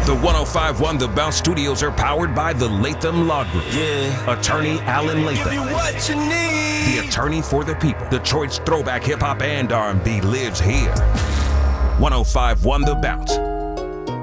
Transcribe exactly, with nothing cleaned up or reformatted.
The one oh five point one The Bounce Studios are powered by the Latham Law Group. Yeah. Attorney Alan Latham. Give you what you need. The attorney for the people. Detroit's throwback hip hop and R and B lives here. one oh five point one The Bounce.